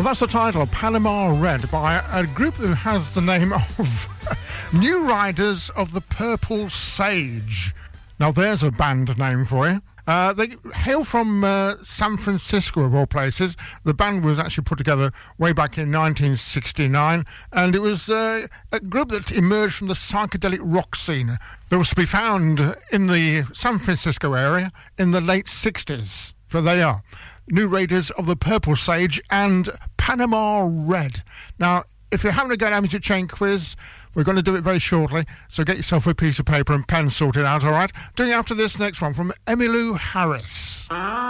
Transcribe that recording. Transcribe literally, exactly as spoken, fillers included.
Well, that's the title, Panama Red, by a group who has the name of New Riders of the Purple Sage. Now, there's a band name for you. Uh, they hail from uh, San Francisco, of all places. The band was actually put together way back in nineteen sixty-nine, and it was uh, a group that emerged from the psychedelic rock scene that was to be found in the San Francisco area in the late sixties. So they are New Raiders of the Purple Sage and Panama Red. Now, if you're having a go at Amateur Chain Quiz, we're going to do it very shortly, so get yourself a piece of paper and pen sorted out, all right? Doing after this next one from Emmylou Harris.